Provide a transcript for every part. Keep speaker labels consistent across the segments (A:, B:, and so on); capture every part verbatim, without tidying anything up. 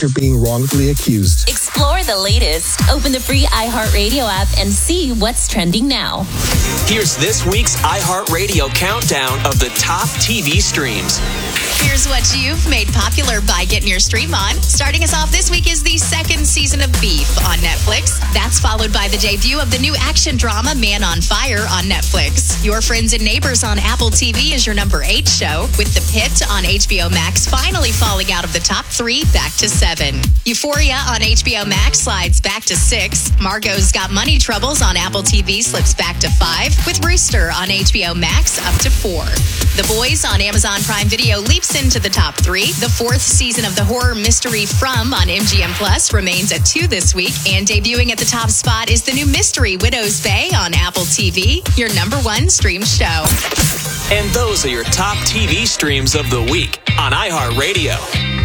A: after being wrongfully accused.
B: Explore the latest. Open the free iHeartRadio app and see what's trending now.
C: Here's this week's iHeartRadio countdown of the top T V streams.
D: Here's what you've made popular by getting your stream on. Starting us off this week is the second season of Beef on Netflix. That's followed by the debut of the new action drama Man on Fire on Netflix. Your Friends and Neighbors on Apple T V is your number eight show, with The Pit on H B O Max finally falling out of the top three back to seven. Euphoria on H B O Max slides back to six. Margot's Got Money Troubles on Apple T V slips back to five, with Rooster on H B O Max up to four. The Boys on Amazon Prime Video leaps into the top three. The fourth season of the horror mystery From on M G M Plus remains at two this week. And debuting at the top spot is the new mystery Widow's Bay on Apple T V, your number one stream show.
C: And those are your top T V streams of the week on iHeartRadio.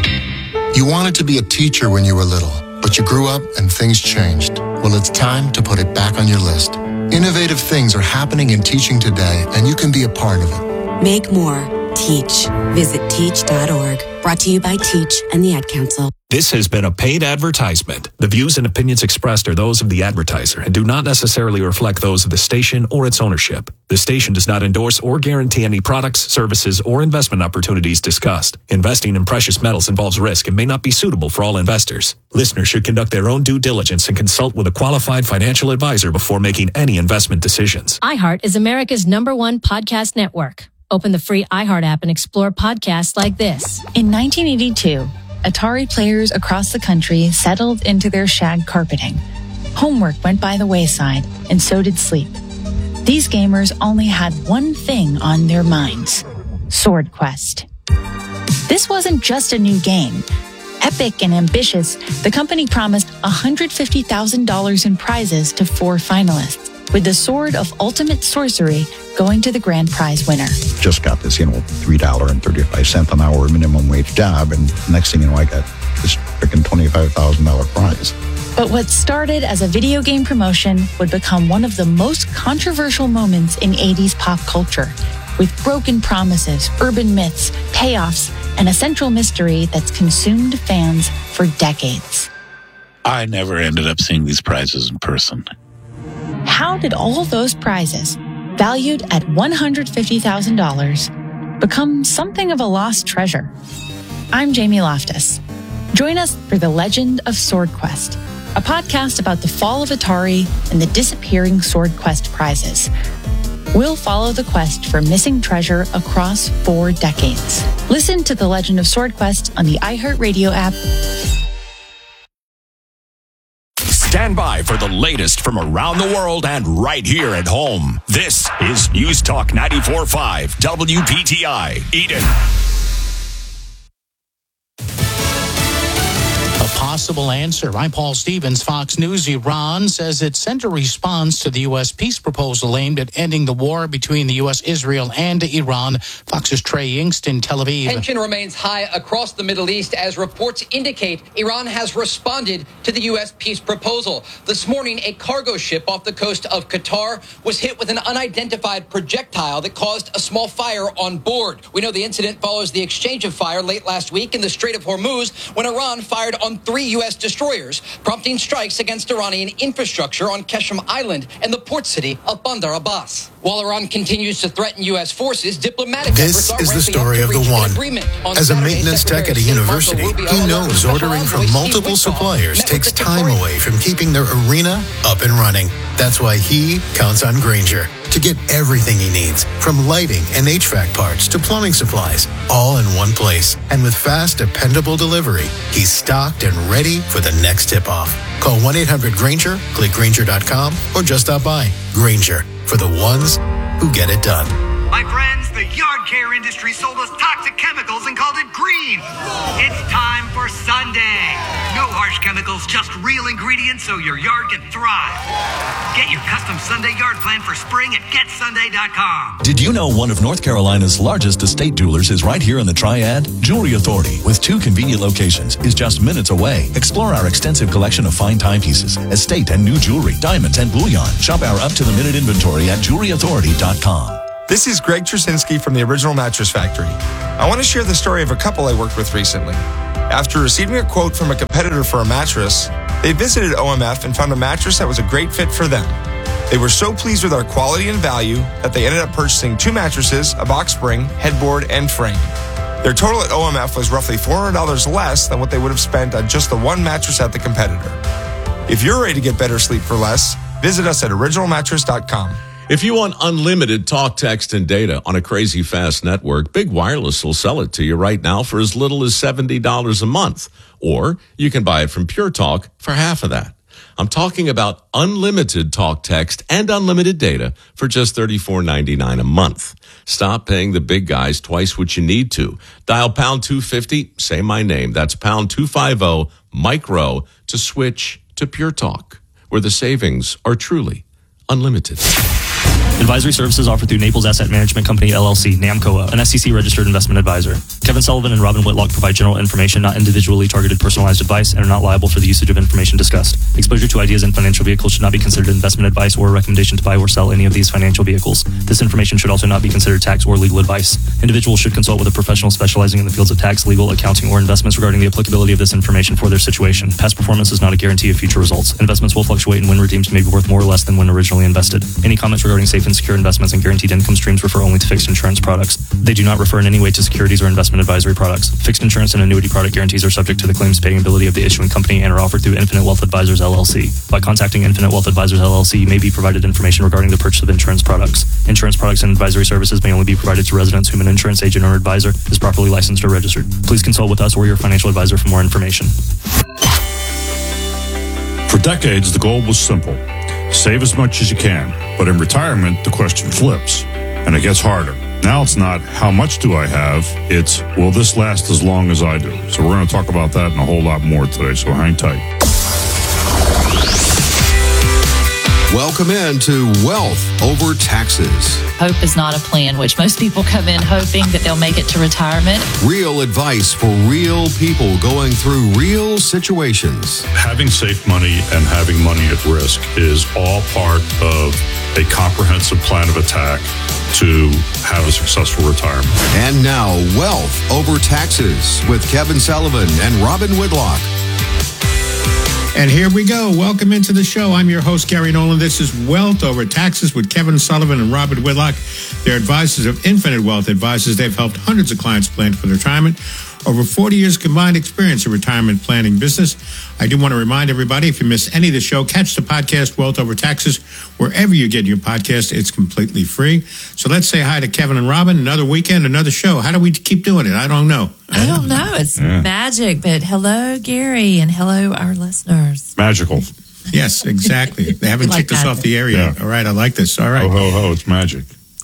E: You wanted to be a teacher when you were little, but you grew up and things changed. Well, it's time to put it back on your list. Innovative things are happening in teaching today, and you can be a part of it.
F: Make more. Teach. Visit teach dot org. Brought to you by Teach and the Ad Council.
G: This has been a paid advertisement. The views and opinions expressed are those of the advertiser and do not necessarily reflect those of the station or its ownership. The station does not endorse or guarantee any products, services, or investment opportunities discussed. Investing in precious metals involves risk and may not be suitable for all investors. Listeners should conduct their own due diligence and consult with a qualified financial advisor before making any investment decisions.
H: iHeart is America's number one podcast network. Open the free iHeart app and explore podcasts like this.
I: In nineteen eighty-two, Atari players across the country settled into their shag carpeting. Homework went by the wayside, and so did sleep. These gamers only had one thing on their minds: Sword Quest. This wasn't just a new game. Epic and ambitious, the company promised one hundred fifty thousand dollars in prizes to four finalists, with the Sword of Ultimate Sorcery going to the grand prize winner.
J: Just got this, you know, three dollars and thirty-five cents an hour minimum wage job, and next thing you know, I got this freaking twenty-five thousand dollars prize.
I: But what started as a video game promotion would become one of the most controversial moments in eighties pop culture, with broken promises, urban myths, payoffs, and a central mystery that's consumed fans for decades.
K: I never ended up seeing these prizes in person.
I: How did all those prizes, valued at one hundred fifty thousand dollars, become something of a lost treasure? I'm Jamie Loftus. Join us for The Legend of Sword Quest, a podcast about the fall of Atari and the disappearing Sword Quest prizes. We'll follow the quest for missing treasure across four decades. Listen to The Legend of Sword Quest on the iHeartRadio app.
G: Stand by for the latest from around the world and right here at home. This is News Talk ninety-four point five W P T I, Eden.
L: Possible answer. I'm Paul Stevens, Fox News. Iran says it sent a response to the U S peace proposal aimed at ending the war between the U S, Israel, and Iran. Fox's Trey Yingst in Tel Aviv.
M: Tension remains high across the Middle East as reports indicate Iran has responded to the U S peace proposal. This morning, a cargo ship off the coast of Qatar was hit with an unidentified projectile that caused a small fire on board. We know the incident follows the exchange of fire late last week in the Strait of Hormuz when Iran fired on three U S destroyers, prompting strikes against Iranian infrastructure on Qeshm Island and the port city of Bandar Abbas. While Iran continues to threaten U S forces, diplomatic
N: This is the story of the one. As a maintenance tech at a university, he knows ordering from multiple suppliers takes time away from keeping their arena up and running. That's why he counts on Grainger to get everything he needs, from lighting and H V A C parts to plumbing supplies, all in one place. And with fast, dependable delivery, he's stocked and ready for the next tip-off. Call one eight hundred Grainger, click Grainger dot com, or just stop by. Grainger, for the ones who get it done.
O: My friends, the yard care industry sold us toxic chemicals and called it green. It's time for Sunday. No harsh chemicals, just real ingredients so your yard can thrive. Get your custom Sunday yard plan for spring at get sunday dot com.
P: Did you know one of North Carolina's largest estate jewelers is right here in the Triad? Jewelry Authority, with two convenient locations, is just minutes away. Explore our extensive collection of fine timepieces, estate and new jewelry, diamonds, and bullion. Shop our up-to-the-minute inventory at jewelry authority dot com.
Q: This is Greg Trusinski from the Original Mattress Factory. I want to share the story of a couple I worked with recently. After receiving a quote from a competitor for a mattress, they visited O M F and found a mattress that was a great fit for them. They were so pleased with our quality and value that they ended up purchasing two mattresses, a box spring, headboard, and frame. Their total at O M F was roughly four hundred dollars less than what they would have spent on just the one mattress at the competitor. If you're ready to get better sleep for less, visit us at original mattress dot com.
R: If you want unlimited talk, text, and data on a crazy fast network, Big Wireless will sell it to you right now for as little as seventy dollars a month. Or you can buy it from Pure Talk for half of that. I'm talking about unlimited talk, text, and unlimited data for just thirty-four ninety-nine a month. Stop paying the big guys twice what you need to. Dial pound two fifty, say my name. That's pound two fifty, micro, to switch to Pure Talk, where the savings are truly unlimited.
S: Advisory services offered through Naples Asset Management Company, L L C, NAMCOA, an S E C-registered investment advisor. Kevin Sullivan and Robin Whitlock provide general information, not individually targeted personalized advice, and are not liable for the usage of information discussed. Exposure to ideas in financial vehicles should not be considered investment advice or a recommendation to buy or sell any of these financial vehicles. This information should also not be considered tax or legal advice. Individuals should consult with a professional specializing in the fields of tax, legal, accounting, or investments regarding the applicability of this information for their situation. Past performance is not a guarantee of future results. Investments will fluctuate, and when redeemed may be worth more or less than when originally invested. Any comments regarding safe and secure investments and guaranteed income streams refer only to fixed insurance products. They do not refer in any way to securities or investment advisory products. Fixed insurance and annuity product guarantees are subject to the claims paying ability of the issuing company and are offered through Infinite Wealth Advisors, L L C. By contacting Infinite Wealth Advisors, L L C, you may be provided information regarding the purchase of insurance products. Insurance products and advisory services may only be provided to residents whom an insurance agent or advisor is properly licensed or registered. Please consult with us or your financial advisor for more information.
T: For decades, the goal was simple. Save as much as you can. But in retirement, the question flips, and it gets harder. Now it's not, how much do I have? It's, will this last as long as I do? So we're going to talk about that and a whole lot more today, so hang tight.
U: Welcome in to Wealth Over Taxes.
V: Hope is not a plan, which most people come in hoping that they'll make it to retirement.
U: Real advice for real people going through real situations.
T: Having safe money and having money at risk is all part of a comprehensive plan of attack to have a successful retirement.
U: And now, Wealth Over Taxes with Kevin Sullivan and Robin Whitlock.
W: And here we go. Welcome into the show. I'm your host, Gary Nolan. This is Wealth Over Taxes with Kevin Sullivan and Robert Whitlock. They're advisors of Infinite Wealth Advisors. They've helped hundreds of clients plan for their retirement. Over forty years combined experience in retirement planning business. I do want to remind everybody, if you miss any of the show, catch the podcast Wealth Over Taxes wherever you get your podcast. It's completely free. So let's say hi to Kevin and Robin. Another weekend, another show. How do we keep doing it? I don't know.
X: I don't know. It's yeah. magic. But hello, Gary, and hello, our listeners.
T: Magical.
W: Yes, exactly. They haven't kicked like us off the air yet. Yeah. All right, I like this. All right.
T: Ho, ho, ho. It's magic.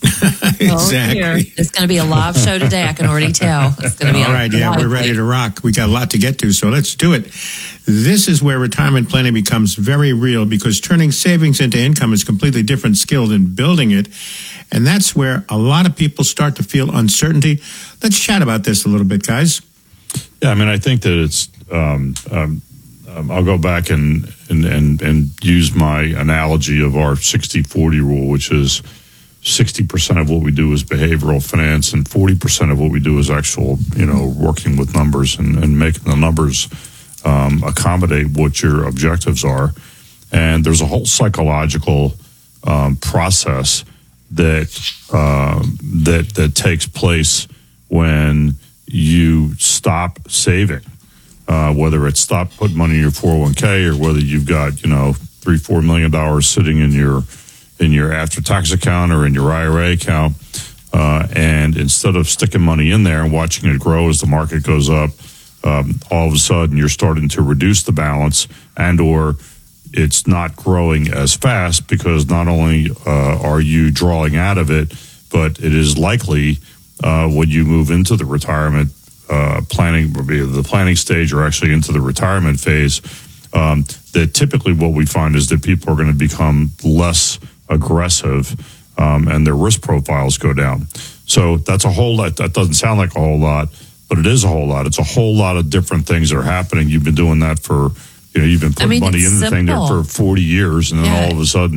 W: Exactly.
X: Oh, it's going to be a live show today. I can already tell. It's going to be
W: all right. Yeah, we're ready to rock. We got a lot to get to, so let's do it. This is where retirement planning becomes very real, because turning savings into income is a completely different skill than building it, and that's where a lot of people start to feel uncertainty. Let's chat about this a little bit, guys.
T: Yeah, I mean, I think that it's. Um, um, um, I'll go back and and and and use my analogy of our sixty forty rule, which is sixty percent of what we do is behavioral finance and forty percent of what we do is actual, you know, working with numbers and, and making the numbers um, accommodate what your objectives are. And there's a whole psychological um, process that, uh, that, that takes place when you stop saving, uh, whether it's stop putting money in your four oh one k or whether you've got, you know, three, four million dollars sitting in your in your after-tax account or in your I R A account, uh, and instead of sticking money in there and watching it grow as the market goes up, um, all of a sudden you're starting to reduce the balance, and or it's not growing as fast because not only uh, are you drawing out of it, but it is likely uh, when you move into the retirement uh, planning, the planning stage, or actually into the retirement phase, um, that typically what we find is that people are going to become less aggressive, um, and their risk profiles go down. So that's a whole lot. That doesn't sound like a whole lot, but it is a whole lot. It's a whole lot of different things that are happening. You've been doing that for, you know, you've been putting I mean, money into the thing there for forty years, and then yeah. all of a sudden it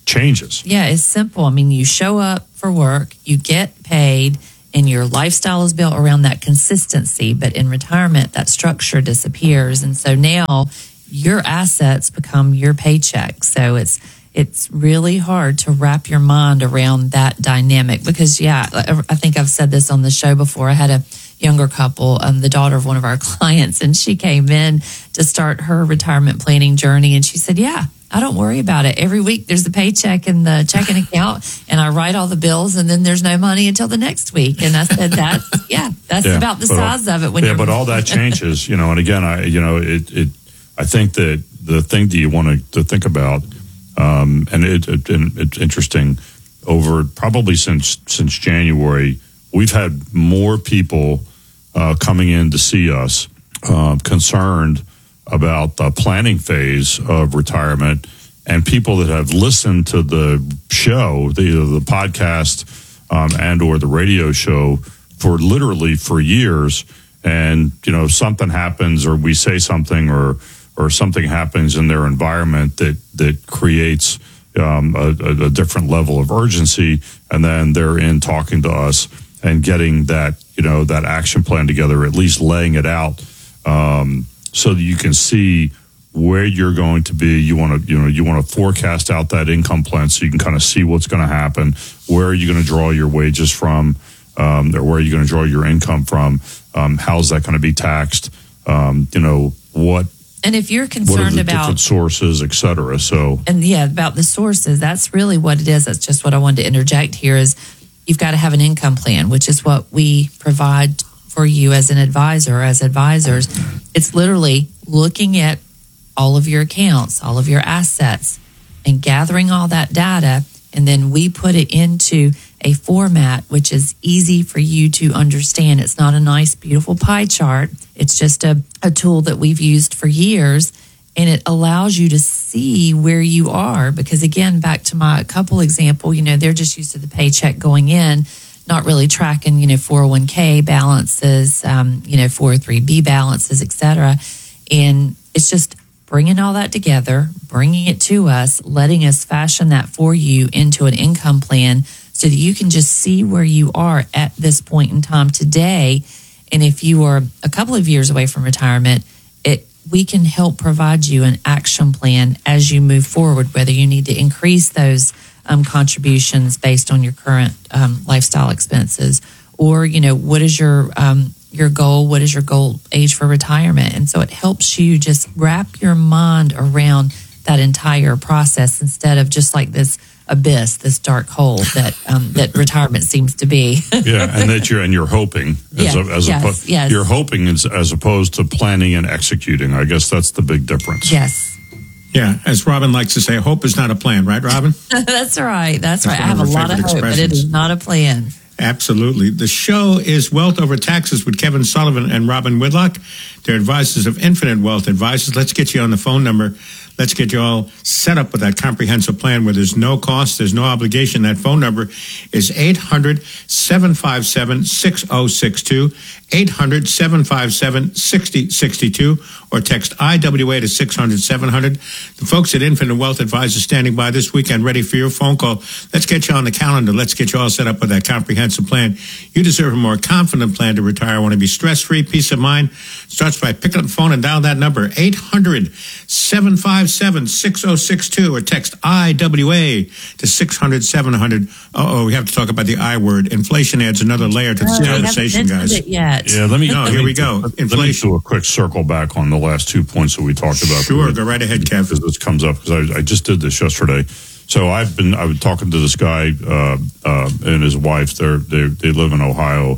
T: changes.
X: Yeah, it's simple. I mean, you show up for work, you get paid, and your lifestyle is built around that consistency. But in retirement, that structure disappears. And so now your assets become your paycheck. So it's it's really hard to wrap your mind around that dynamic because, yeah, I think I've said this on the show before. I had a younger couple, um, the daughter of one of our clients, and she came in to start her retirement planning journey. And she said, yeah, I don't worry about it. Every week there's a paycheck in the checking account and I write all the bills and then there's no money until the next week. And I said, that's, yeah, that's
T: Yeah,
N: Uh,
X: about the
T: but all-
X: size of it. When
T: yeah,
X: you're
T: but all that changes, you know. And again, I, you know, it, it. I think that the thing that you want to, to think about, um, and it, it, and it's interesting. Over probably since since January, we've had more people uh, coming in to see us, uh, concerned about the planning phase of retirement, and people that have listened to the show, the the podcast, um, and or the radio show for literally for years. And you know, something happens, or we say something, or or something happens in their environment that that creates um, a, a different level of urgency, and then they're in talking to us and getting that, you know, that action plan together, at least laying it out, um, so that you can see where you're going to be. You want to, you know, you want to forecast out that income plan so you can kind of see what's going to happen. Where are you going to draw your wages from? Um, or where are you going to draw your income from? Um, how's that going to be taxed? Um, you know, what,
X: And if you're
T: what are
X: concerned
T: the
X: about
T: different sources, et cetera. So,
X: And yeah, about the sources, that's really what it is. That's just what I wanted to interject here is you've got to have an income plan, which is what we provide for you as an advisor, as advisors. It's literally looking at all of your accounts, all of your assets, and gathering all that data. And then we put it into a format which is easy for you to understand. It's not a nice, beautiful pie chart. It's just a, a tool that we've used for years. And it allows you to see where you are. Because again, back to my couple example, you know, they're just used to the paycheck going in, not really tracking, you know, four oh one k balances, um, you know, four oh three b balances, et cetera. And it's just bringing all that together, bringing it to us, letting us fashion that for you into an income plan so that you can just see where you are at this point in time today. And if you are a couple of years away from retirement, it we can help provide you an action plan as you move forward, whether you need to increase those um, contributions based on your current um, lifestyle expenses, or, you know, what is your um, your goal? What is your goal age for retirement? And so it helps you just wrap your mind around that entire process instead of just like this abyss, this dark hole that um, that retirement seems to be.
T: yeah, and that you're and you're hoping as
X: Yeah,
T: a, as
X: yes,
T: opposed
X: yes.
T: you're hoping as, as opposed to planning and executing. I guess that's the big difference.
X: Yes.
W: Yeah, as Robin likes to say, hope is not a plan, right, Robin?
X: That's right. That's,
W: That's
X: right. I
W: one
X: have
W: of
X: a
W: her
X: lot of
W: favorite
X: hope, but it
W: expressions.
X: is not a plan.
W: Absolutely. The show is Wealth Over Taxes with Kevin Sullivan and Robin Whitlock. They're advisors of Infinite Wealth Advisors. Let's get you on the phone number. Let's get you all set up with that comprehensive plan where there's no cost, there's no obligation. That phone number is eight hundred, seven five seven, six oh six two, eight hundred, seven five seven, six oh six two, or text I W A to six hundred, seven hundred. The folks at Infinite Wealth Advisors standing by this weekend ready for your phone call. Let's get you on the calendar. Let's get you all set up with that comprehensive plan. You deserve a more confident plan to retire. Want to be stress-free, peace of mind? Starts by picking up the phone and dial that number, eight hundred, seven five seven, six oh six two, or text I W A to six hundred, seven hundred. Uh-oh, we have to talk about the I word. Inflation adds another layer to this
X: Oh, we haven't
W: conversation,
X: mentioned
W: guys.
X: it yet.
T: Yeah, let me.
W: No,
T: let
W: here
T: me-
W: we go.
T: Let me
W: Inflation.
T: do a quick circle back on the last two points that we talked about.
W: Sure, go right ahead, Kev.
T: Because this comes up because I, I just did this yesterday. So I've been I was talking to this guy uh, uh, and his wife. They're, they they live in Ohio,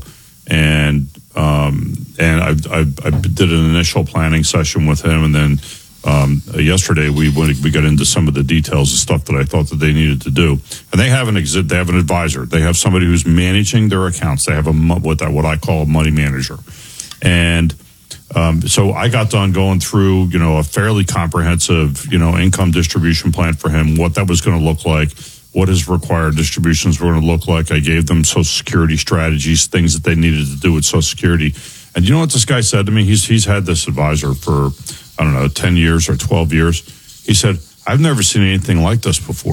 T: and um, and I, I I did an initial planning session with him, and then um, yesterday we went, we got into some of the details of stuff that I thought that they needed to do. And they have an exit. They have an advisor. They have somebody who's managing their accounts. They have a mo- what that what I call a money manager, and. Um, so I got done going through, you know, a fairly comprehensive, you know, income distribution plan for him, what that was going to look like, what his required distributions were going to look like. I gave them Social Security strategies, things that they needed to do with Social Security. And you know what this guy said to me? He's he's had this advisor for, I don't know, ten years or twelve years. He said, I've never seen anything like this before.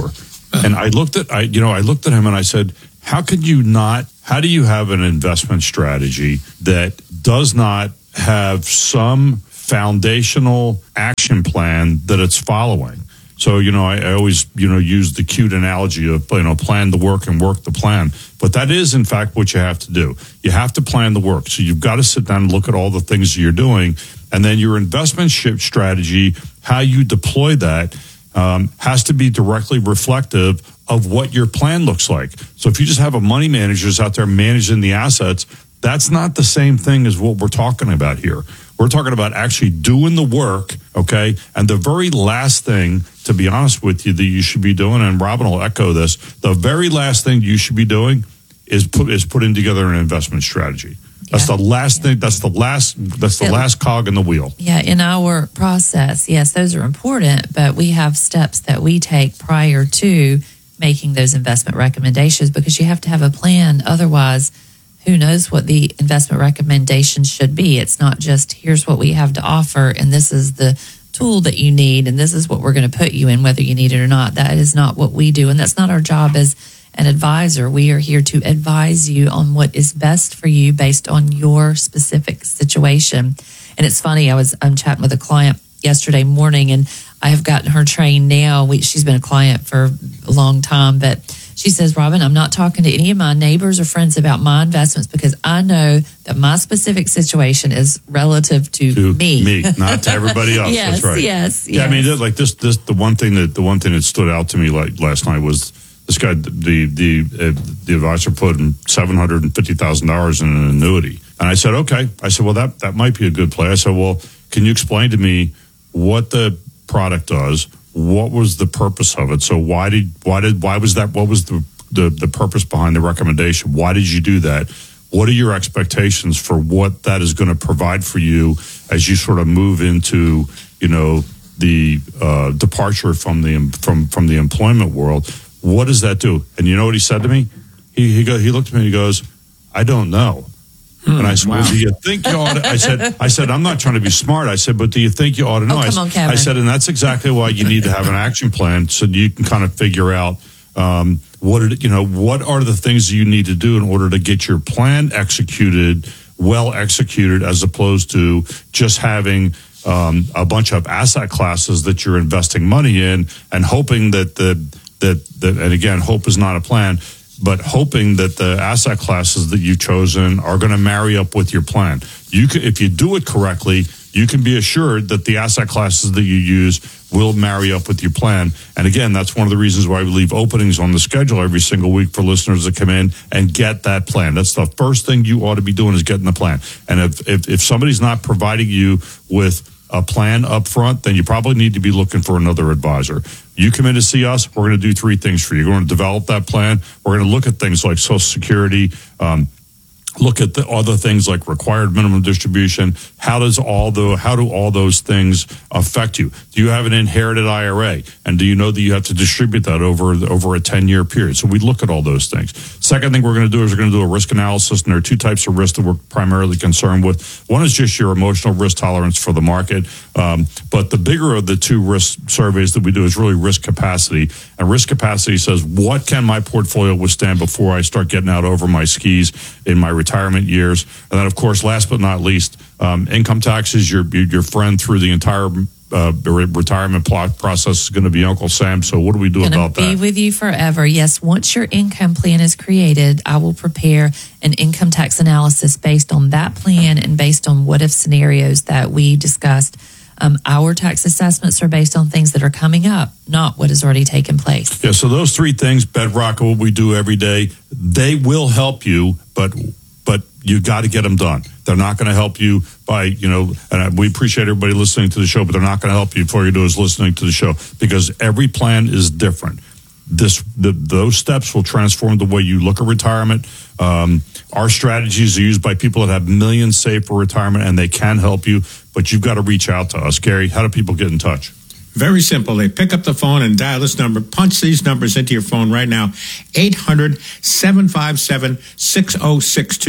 T: And I looked at, I, you know, I looked at him and I said, how could you not, how do you have an investment strategy that does not have some foundational action plan that it's following? So, you know, I, I always, you know, use the cute analogy of, you know, plan the work and work the plan. But that is, in fact, what you have to do. You have to plan the work. So you've got to sit down and look at all the things you're doing. And then your investment strategy, how you deploy that, um, has to be directly reflective of what your plan looks like. So if you just have a money manager out there managing the assets, that's not the same thing as what we're talking about here. We're talking about actually doing the work, okay? And the very last thing, to be honest with you, that you should be doing, and Robin will echo this, the very last thing you should be doing is put is putting together an investment strategy. That's yeah. the last thing. That's the last. That's the it, last cog in the wheel.
X: Yeah, in our process, yes, those are important, but we have steps that we take prior to making those investment recommendations because you have to have a plan. Otherwise, who knows what the investment recommendations should be? It's not just here's what we have to offer, and this is the tool that you need, and this is what we're going to put you in, whether you need it or not. That is not what we do, and that's not our job as an advisor. We are here to advise you on what is best for you based on your specific situation. And it's funny, I was I'm chatting with a client yesterday morning, and I have gotten her trained now. We, she's been a client for a long time, but she says, Robin, I'm not talking to any of my neighbors or friends about my investments because I know that my specific situation is relative to,
T: to
X: me.
T: me, not to everybody else.
X: yes,
T: That's right.
X: Yes,
T: yeah,
X: yes.
T: I mean, like this, this, the one thing that the one thing that stood out to me like last night was this guy, the the uh, the advisor put in seven hundred and fifty thousand dollars in an annuity, and I said, okay. I said, well, that that might be a good play. I said, well, can you explain to me what the product does? What was the purpose of it? So why did why did why was that? What was the the, the purpose behind the recommendation? Why did you do that? What are your expectations for what that is going to provide for you as you sort of move into, you know, the uh, departure from the from from the employment world? What does that do? And you know what he said to me? He he go, he looked at me and he goes, I don't know. And I said, wow. Well, do you think you ought to? I said, I said, I'm not trying to be smart. I said, but do you think you ought to know?
X: Oh, come on, Kevin.
T: I said, and that's exactly why you need to have an action plan so you can kind of figure out um, what it, you know, what are the things you need to do in order to get your plan executed, well executed, as opposed to just having um, a bunch of asset classes that you're investing money in and hoping that the that that and again, hope is not a plan. But hoping that the asset classes that you've chosen are going to marry up with your plan. You can, if you do it correctly, you can be assured that the asset classes that you use will marry up with your plan. And again, that's one of the reasons why we leave openings on the schedule every single week for listeners that come in and get that plan. That's the first thing you ought to be doing is getting the plan. And if if, if somebody's not providing you with a plan up front, then you probably need to be looking for another advisor. You come in to see us, we're going to do three things for you. We're going to develop that plan. We're going to look at things like Social Security, um, look at the other things like required minimum distribution. How does all the how do all those things affect you? Do you have an inherited I R A? And do you know that you have to distribute that over over a ten-year period? So we look at all those things. Second thing we're going to do is we're going to do a risk analysis, and there are two types of risk that we're primarily concerned with. One is just your emotional risk tolerance for the market, um, but the bigger of the two risk surveys that we do is really risk capacity. And risk capacity says, what can my portfolio withstand before I start getting out over my skis in my retirement years? And then, of course, last but not least, um, income taxes. Your your friend through the entire uh, retirement plot process is going to be Uncle Sam. So what do we do
X: Gonna
T: about
X: be
T: that?
X: With you forever. Yes, once your income plan is created, I will prepare an income tax analysis based on that plan and based on what if scenarios that we discussed. Um, our tax assessments are based on things that are coming up, not what has already taken place.
T: Yeah, so those three things, bedrock of what we do every day, they will help you, but but you got to get them done. They're not going to help you by, you know, and we appreciate everybody listening to the show, but they're not going to help you before you do is listening to the show because every plan is different. This the, those steps will transform the way you look at retirement. Um, our strategies are used by people that have millions saved for retirement, and they can help you, but you've got to reach out to us. Gary, how do people get in touch?
W: Very simple. They pick up the phone and dial this number. Punch these numbers into your phone right now. eight hundred, seven five seven, six oh six two.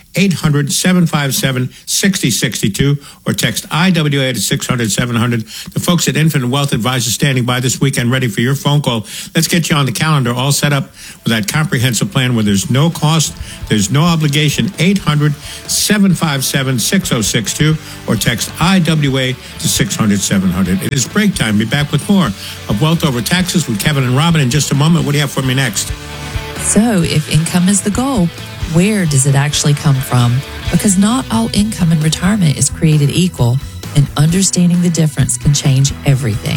W: eight hundred, seven five seven, six zero six two, or text I W A to six hundred, seven hundred. The folks at Infinite Wealth Advisors standing by this weekend ready for your phone call. Let's get you on the calendar, all set up with that comprehensive plan where there's no cost, there's no obligation. eight hundred, seven five seven, six zero six two, or text I W A to six hundred, seven hundred. It is break time. Be back with more of Wealth Over Taxes with Kevin and Robin in just a moment. What do you have for me next?
X: So, if income is the goal, where does it actually come from? Because not all income in retirement is created equal, and understanding the difference can change everything.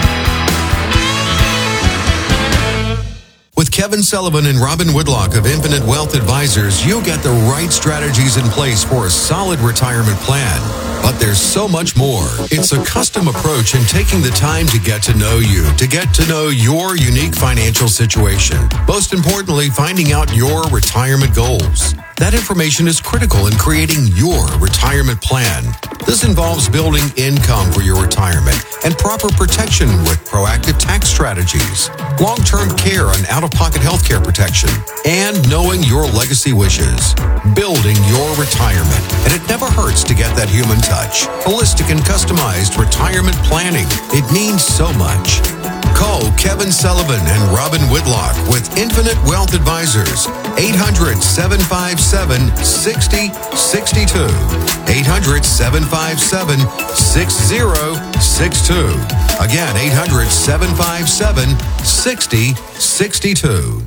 U: With Kevin Sullivan and Robin Woodlock of Infinite Wealth Advisors, you'll get the right strategies in place for a solid retirement plan. But there's so much more. It's a custom approach in taking the time to get to know you, to get to know your unique financial situation. Most importantly, finding out your retirement goals. That information is critical in creating your retirement plan. This involves building income for your retirement and proper protection with proactive tax strategies, long-term care and out-of-pocket health care protection, and knowing your legacy wishes. Building your retirement. And it never hurts to get that human touch. Holistic and customized retirement planning. It means so much. Call Kevin Sullivan and Robin Woodlock with Infinite Wealth Advisors. eight hundred, seven five seven, six zero six two. eight hundred, seven five seven, six zero six two. Again, eight hundred, seven five seven, six zero six two.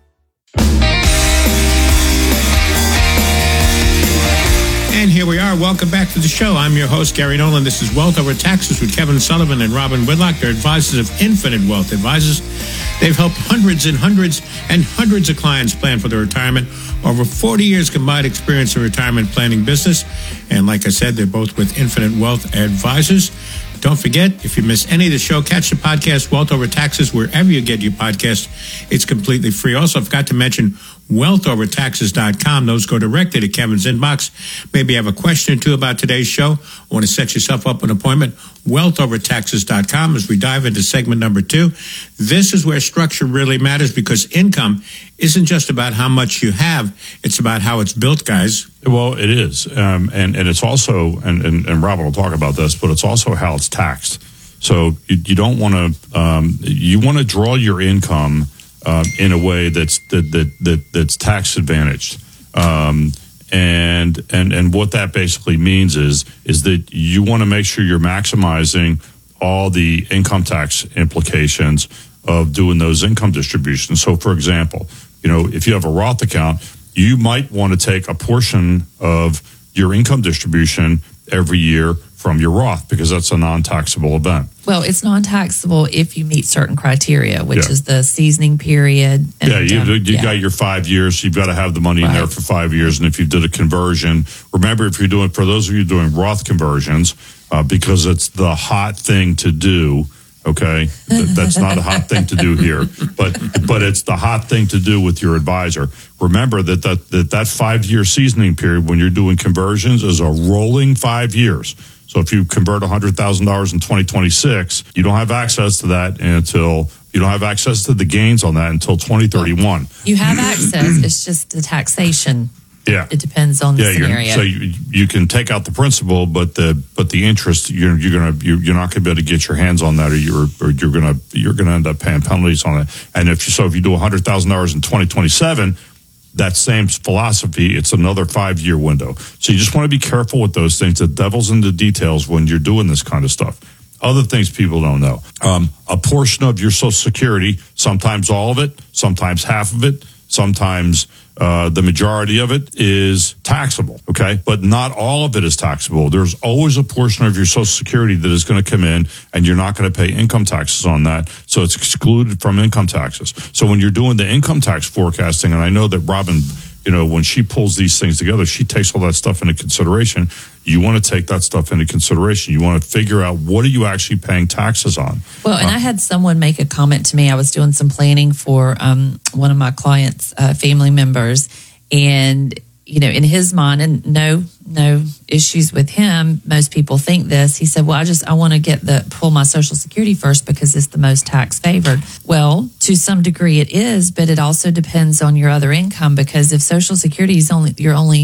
W: And here we are. Welcome back to the show. I'm your host, Gary Nolan. This is Wealth Over Taxes with Kevin Sullivan and Robin Woodlock. They're advisors of Infinite Wealth Advisors. They've helped hundreds and hundreds and hundreds of clients plan for their retirement. Over forty years combined experience in retirement planning business. And like I said, they're both with Infinite Wealth Advisors. Don't forget, if you miss any of the show, catch the podcast, Wealth Over Taxes, wherever you get your podcast. It's completely free. Also, I forgot to mention wealth over taxes dot com. Those go directly to Kevin's inbox. Maybe you have a question or two about today's show. Want to set yourself up an appointment? wealth over taxes dot com. As we dive into segment number two, this is where structure really matters, because income isn't just about how much you have. It's about how it's built, guys.
T: Well, it is. Um, and, and it's also, and, and, and Robin will talk about this, but it's also how it's taxed. So you, you don't want to, um, you want to draw your income Um, in a way that's that, that that that's tax advantaged, um, and and and what that basically means is is that you want to make sure you're maximizing all the income tax implications of doing those income distributions. So, for example, you know, if you have a Roth account, you might want to take a portion of your income distribution every year from your Roth, because that's a non-taxable event.
X: Well, it's non-taxable if you meet certain criteria, which
T: Yeah.
X: is the seasoning period. And,
T: yeah, you,
X: um,
T: you
X: yeah.
T: got your five years. You've got to have the money in there for five years. And if you did a conversion, remember, if you're doing, for those of you doing Roth conversions, uh, because it's the hot thing to do. Okay, Th- that's not a hot thing to do here, but but it's the hot thing to do with your advisor. Remember that that that, that five year seasoning period when you're doing conversions is a rolling five years. So if you convert one hundred thousand dollars in twenty twenty-six, you don't have access to that until, you don't have access to the gains on that until twenty thirty-one.
X: You have access. It's just the taxation.
T: Yeah.
X: It depends on the
T: yeah,
X: scenario.
T: You're, so you, you can take out the principal, but the but the interest you're you're gonna you're, you're not gonna be able to get your hands on that, or you're or you're gonna you're gonna end up paying penalties on it. And if you, so if you do one hundred thousand dollars in twenty twenty-seven, that same philosophy, it's another five year window. So you just want to be careful with those things. The devil's in the details when you're doing this kind of stuff. Other things people don't know. Um, a portion of your Social Security, sometimes all of it, sometimes half of it, sometimes uh, the majority of it is taxable, okay? But not all of it is taxable. There's always a portion of your Social Security that is going to come in, and you're not going to pay income taxes on that, so it's excluded from income taxes. So when you're doing the income tax forecasting, and I know that Robin, you know, when she pulls these things together, she takes all that stuff into consideration. You want to take that stuff into consideration. You want to figure out, what are you actually paying taxes on?
X: Well, and
T: uh,
X: I had someone make a comment to me. I was doing some planning for um, one of my clients' uh, family members, and you know, in his mind, and no, no issues with him. Most people think this. He said, "Well, I just I want to get the pull my Social Security first because it's the most tax favored." Well, to some degree, it is, but it also depends on your other income, because if Social Security is only you're only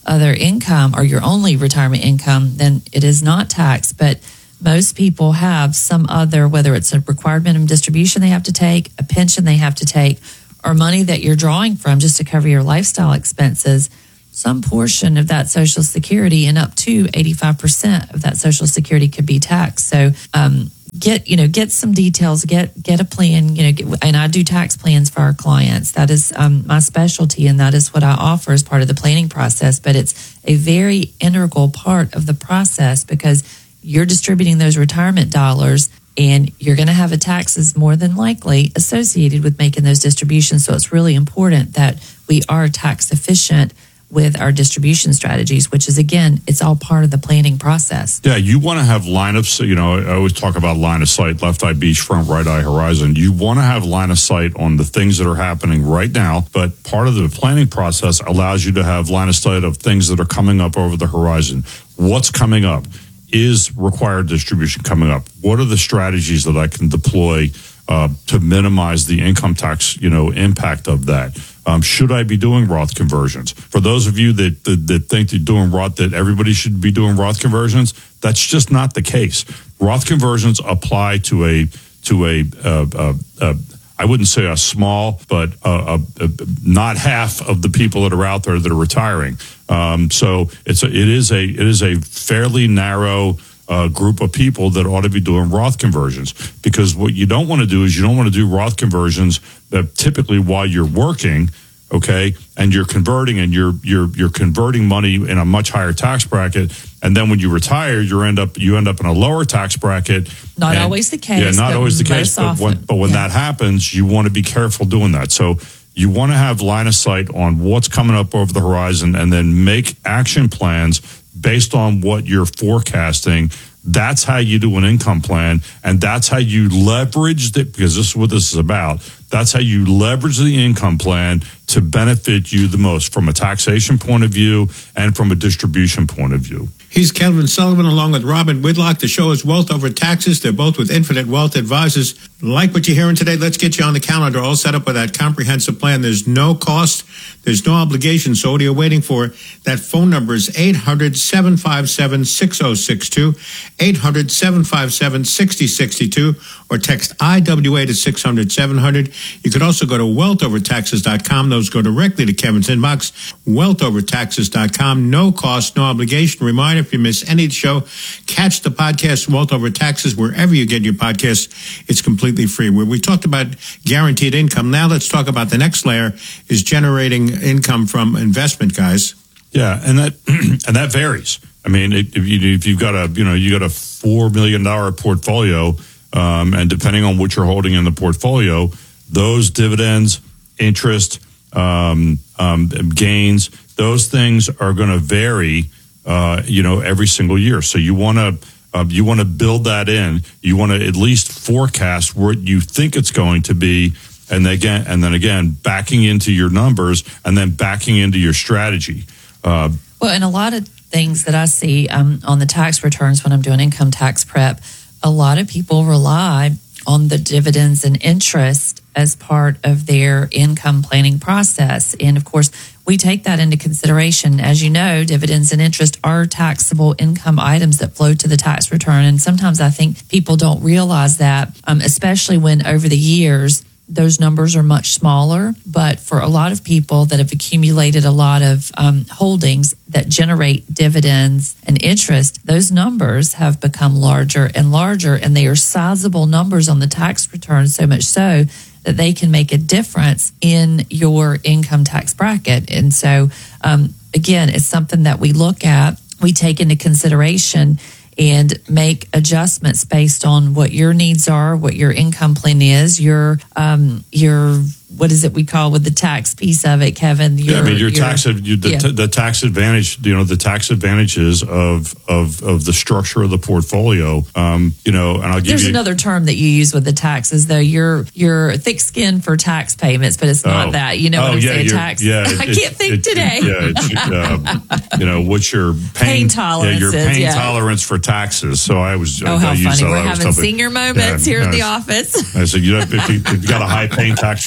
X: other income or your only retirement income, then it is not taxed. But most people have some other, whether it's a required minimum distribution they have to take, a pension they have to take, or money that you're drawing from just to cover your lifestyle expenses. Some portion of that Social Security and up to eighty-five percent of that Social Security could be taxed. So um, get, you know, get some details, get get a plan, you know, get, and I do tax plans for our clients. That is um, my specialty, and that is what I offer as part of the planning process. But it's a very integral part of the process because you're distributing those retirement dollars and you're going to have a taxes more than likely associated with making those distributions. So it's really important that we are tax efficient with our distribution strategies, which is, again, it's all part of the planning process.
T: Yeah, you want to have line of, you know, I always talk about line of sight, left eye beach, front right eye horizon. You want to have line of sight on the things that are happening right now, but part of the planning process allows you to have line of sight of things that are coming up over the horizon. What's coming up? Is required distribution coming up? What are the strategies that I can deploy uh, to minimize the income tax, you know, impact of that? Um, should I be doing Roth conversions? For those of you that, that that think that doing Roth, that everybody should be doing Roth conversions, that's just not the case. Roth conversions apply to a to a uh, uh, uh, I wouldn't say a small, but uh, uh, not half of the people that are out there that are retiring. Um, so it's a, it is a it is a fairly narrow uh, group of people that ought to be doing Roth conversions, because what you don't want to do is you don't want to do Roth conversions uh, typically while you're working, okay, and you're converting and you're you're you're converting money in a much higher tax bracket, and then when you retire, you end up you end up in a lower tax bracket.
X: Not
T: and,
X: always the case.
T: Yeah, not always the case. But when, but when
X: yeah.
T: that happens, you want to be careful doing that. So you want to have line of sight on what's coming up over the horizon, and then make action plans based on what you're forecasting. That's how you do an income plan, and that's how you leverage it, because this is what this is about. That's how you leverage the income plan to benefit you the most from a taxation point of view and from a distribution point of view.
W: He's Kevin Sullivan along with Robin Whitlock. The show is Wealth Over Taxes. They're both with Infinite Wealth Advisors. Like what you're hearing today, let's get you on the calendar, all set up with that comprehensive plan. There's no cost. There's no obligation. So what are you waiting for? That phone number is eight hundred, seven five seven, six oh six two, eight hundred, seven five seven, six oh six two, or text I W A to six hundred, seven hundred. You could also go to wealth over taxes dot com. Those go directly to Kevin's inbox, wealth over taxes dot com. No cost, no obligation. Reminder, if you miss any show, catch the podcast, Wealth Over Taxes, wherever you get your podcasts. It's completely free. Where we talked about guaranteed income. Now let's talk about the next layer, is generating income from investment, guys.
T: Yeah, and that and that varies. I mean, if you if you've got a you know you got a four million dollar portfolio, um, and depending on what you're holding in the portfolio, those dividends, interest, um, um, gains, those things are going to vary. Uh, you know, every single year. So you want to uh, you want to build that in. You want to at least forecast what you think it's going to be, and then again, and then again, backing into your numbers, and then backing into your strategy. Uh,
X: well, and a lot of things that I see um, on the tax returns when I'm doing income tax prep, a lot of people rely on the dividends and interest as part of their income planning process. And of course, we take that into consideration. As you know, dividends and interest are taxable income items that flow to the tax return. And sometimes I think people don't realize that, um, especially when over the years, those numbers are much smaller. But for a lot of people that have accumulated a lot of um, holdings that generate dividends and interest, those numbers have become larger and larger, and they are sizable numbers on the tax return, so much so that they can make a difference in your income tax bracket. And so, um, again, it's something that we look at, we take into consideration, and make adjustments based on what your needs are, what your income plan is, your um, your what is it we call with the tax piece of it, Kevin? Your,
T: yeah, I mean your,
X: your
T: tax you, the,
X: yeah.
T: t- the tax advantage, you know, the tax advantages of of of the structure of the portfolio. Um, you know, and I'll give
X: There's
T: you
X: another term that you use with the taxes, though. You're you're thick skinned for tax payments, but it's not
T: oh.
X: that. You know
T: oh,
X: what I'm
T: yeah,
X: saying? Tax.
T: Yeah,
X: I
T: it,
X: can't think
T: it,
X: today.
T: It, yeah, it's, uh, you know, what's your pain,
X: Pain tolerance?
T: Yeah, your pain
X: yeah.
T: tolerance for taxes. So I was.
X: Oh,
T: I,
X: how
T: I
X: funny!
T: that.
X: We're
T: I was
X: having
T: tough.
X: senior moments
T: yeah,
X: here in
T: I
X: the
T: was,
X: office.
T: I said, you know, if, you, if you got a high paying tax for a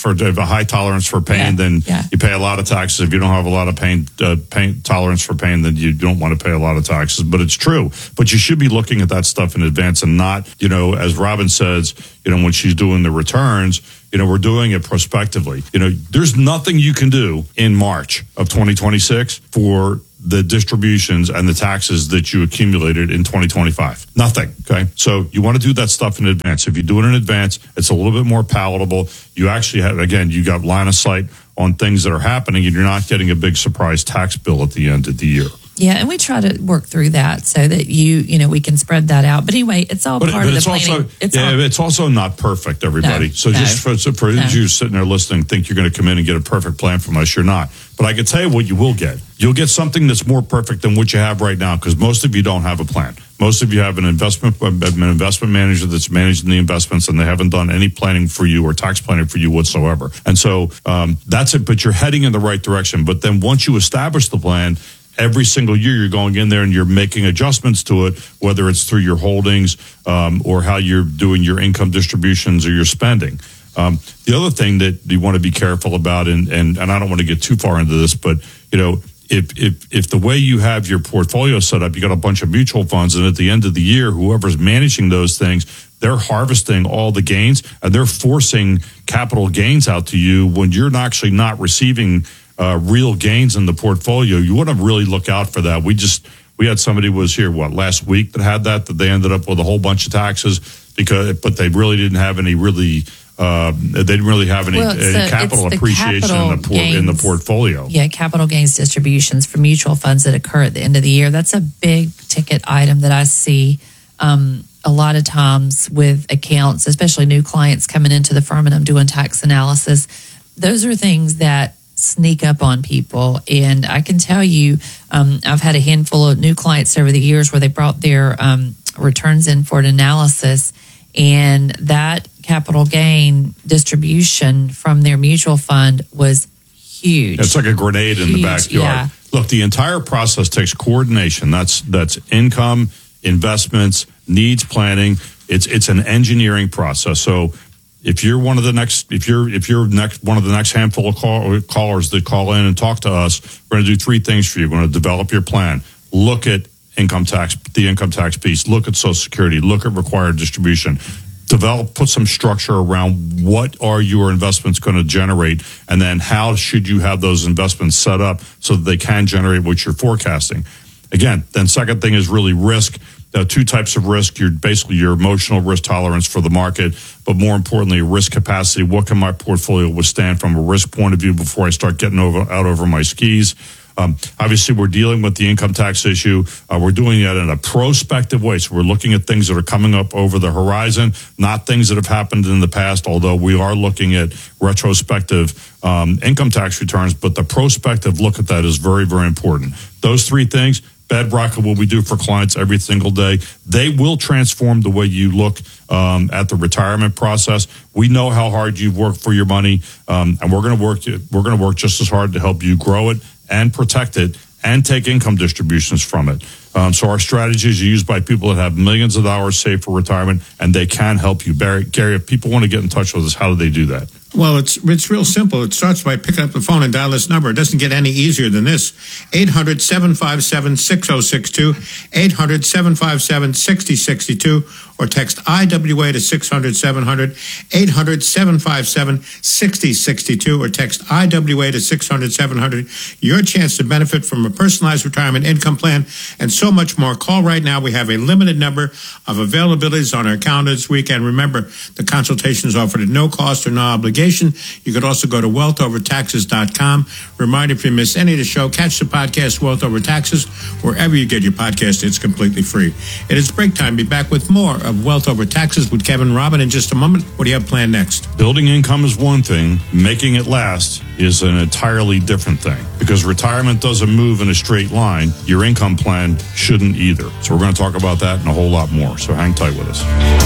T: a high tolerance for pain,
X: Yeah.
T: then
X: Yeah.
T: you pay a lot of taxes. If you don't have a lot of pain, uh, pain tolerance for pain, then you don't want to pay a lot of taxes. But it's true. But you should be looking at that stuff in advance and not, you know, as Robin says, you know, when she's doing the returns, you know, we're doing it prospectively. You know, there's nothing you can do in March of twenty twenty-six for the distributions and the taxes that you accumulated in twenty twenty-five. Nothing. Okay. So you want to do that stuff in advance. If you do it in advance, it's a little bit more palatable. You actually have, again, you got line of sight on things that are happening and you're not getting a big surprise tax bill at the end of the year.
X: Yeah, and we try to work through that so that you, you know, we can spread that out. But anyway, it's all
T: But,
X: part
T: but
X: of the
T: it's
X: planning.
T: also
X: it's
T: yeah,
X: all,
T: it's also not perfect, everybody.
X: No,
T: so
X: no,
T: just for, so for
X: no.
T: you sitting there listening, think you're going to come in and get a perfect plan from us. You're not. But I can tell you what you will get. You'll get something that's more perfect than what you have right now because most of you don't have a plan. Most of you have an investment an investment manager that's managing the investments, and they haven't done any planning for you or tax planning for you whatsoever. And so um, that's it. But you're heading in the right direction. But then once you establish the plan, every single year you're going in there and you're making adjustments to it, whether it's through your holdings um, or how you're doing your income distributions or your spending. Um, the other thing that you want to be careful about, and, and, and I don't want to get too far into this, but, you know, if, if, if the way you have your portfolio set up, you got a bunch of mutual funds, and at the end of the year, whoever's managing those things, they're harvesting all the gains and they're forcing capital gains out to you when you're actually not receiving Uh, real gains in the portfolio. You want to really look out for that. We just, we had somebody was here, what, last week that had that, that they ended up with a whole bunch of taxes because, but they really didn't have any really, uh, they didn't really have any,
X: Well, it's
T: any
X: the-
T: capital
X: it's the
T: appreciation
X: capital
T: in the por- in the
X: gains.
T: portfolio.
X: Yeah, capital gains distributions for mutual funds that occur at the end of the year. That's a big ticket item that I see um, a lot of times with accounts, especially new clients coming into the firm and I'm doing tax analysis. Those are things that sneak up on people. And I can tell you, um, I've had a handful of new clients over the years where they brought their um, returns in for an analysis, and that capital gain distribution from their mutual fund was huge.
T: It's like a grenade in the
X: Huge,
T: backyard.
X: yeah.
T: Look, the entire process takes coordination. That's that's income, investments, needs planning. It's it's an engineering process. So if you're one of the next, if you're if you're next one of the next handful of call, callers that call in and talk to us, we're going to do three things for you. We're going to develop your plan. Look at income tax, the income tax piece. Look at Social Security. Look at required distribution. Develop, put some structure around what are your investments going to generate, and then how should you have those investments set up so that they can generate what you're forecasting. Again, then second thing is really risk. Uh, two types of risk. You're basically your emotional risk tolerance for the market, but more importantly, risk capacity. What can my portfolio withstand from a risk point of view before I start getting over out over my skis? Um, obviously, we're dealing with the income tax issue. Uh, we're doing that in a prospective way. So we're looking at things that are coming up over the horizon, not things that have happened in the past, although we are looking at retrospective um, income tax returns. But the prospective look at that is very, very important. Those three things, bedrock of what we do for clients every single day, they will transform the way you look um, at the retirement process. We know how hard you've worked for your money, um, and we're going to work. We're going to work just as hard to help you grow it and protect it and take income distributions from it. Um, so our strategies are used by people that have millions of dollars saved for retirement, and they can help you. Barry, Gary, if people want to get in touch with us, how do they do that?
W: Well, it's it's real simple. It starts by picking up the phone and dial this number. It doesn't get any easier than this. eight hundred, seven five seven, six oh six two, eight hundred, seven five seven, six oh six two, or text I W A to six hundred, seven hundred, eight hundred, seven five seven, six oh six two, or text I W A to six hundred, seven hundred. Your chance to benefit from a personalized retirement income plan and so much more. Call right now. We have a limited number of availabilities on our calendar this week. And remember, the consultation is offered at no cost or no obligation. You could also go to wealth over taxes dot com. Reminder, if you miss any of the show, catch the podcast Wealth Over Taxes wherever you get your podcast. It's completely free. It is break time. Be back with more of Wealth Over Taxes with Kevin and Robin in just a moment. What do you have planned next?
T: Building income is one thing. Making it last is an entirely different thing, because retirement doesn't move in a straight line. Your income plan shouldn't either. So we're going to talk about that and a whole lot more. So hang tight with us.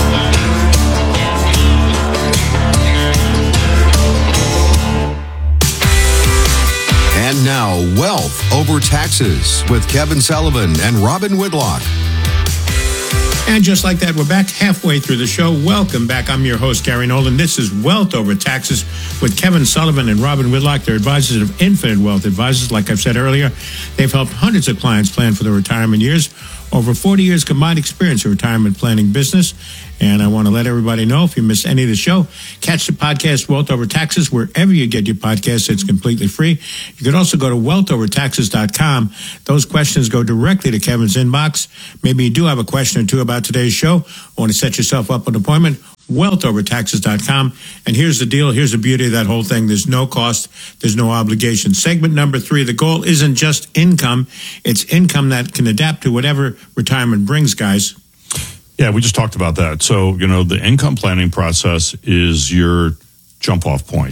U: And now, Wealth Over Taxes with Kevin Sullivan and Robin Whitlock.
W: And just like that, we're back halfway through the show. Welcome back. I'm your host, Gary Nolan. This is Wealth Over Taxes with Kevin Sullivan and Robin Whitlock. They're advisors of Infinite Wealth Advisors. Like I've said earlier, they've helped hundreds of clients plan for their retirement years. Over forty years combined experience in retirement planning business. And I want to let everybody know, if you missed any of the show, catch the podcast Wealth Over Taxes wherever you get your podcasts. It's completely free. You can also go to wealth over taxes dot com. Those questions go directly to Kevin's inbox. Maybe you do have a question or two about today's show. I want to set yourself up an appointment. wealth over taxes dot com. And here's the deal. Here's the beauty of that whole thing. There's no cost. There's no obligation. Segment number three, the goal isn't just income. It's income that can adapt to whatever retirement brings, guys.
T: Yeah, we just talked about that. So, you know, the income planning process is your jump off point.